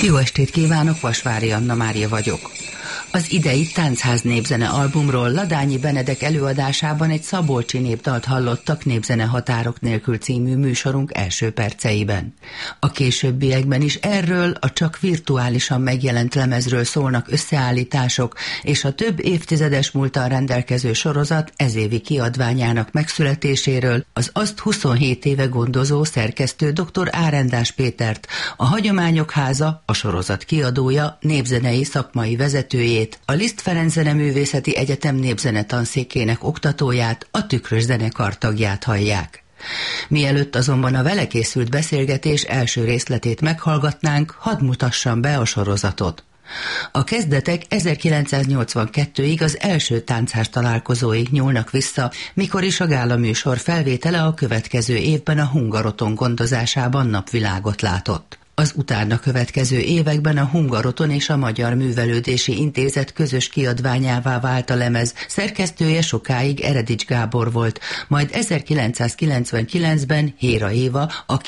Jó estét kívánok, Vasvári Anna Mária vagyok. Az idei Táncház népzene albumról Ladányi Benedek előadásában egy szabolcsi népdalt hallottak Népzene határok nélkül című műsorunk első perceiben. A későbbiekben is erről a csak virtuálisan megjelent lemezről szólnak összeállítások, és a több évtizedes múlttal rendelkező sorozat ezévi kiadványának megszületéséről az azt 27 éve gondozó szerkesztő dr. Árendás Pétert, a Hagyományok Háza, a sorozat kiadója, népzenei szakmai vezetőjét, a Liszt Ferenc Zeneművészeti Egyetem népzene tanszékének oktatóját, a Tükrös zenekar tagját hallják. Mielőtt azonban a vele készült beszélgetés első részletét meghallgatnánk, hadd mutassam be a sorozatot. A kezdetek 1982-ig az első táncház találkozóig nyúlnak vissza, mikor is a gála műsor felvétele a következő évben a Hungaroton gondozásában napvilágot látott. Az utána következő években a Hungaroton és a Magyar Művelődési Intézet közös kiadványává vált a lemez, szerkesztője sokáig Eredics Gábor volt, majd 1999-ben Héra Éva, a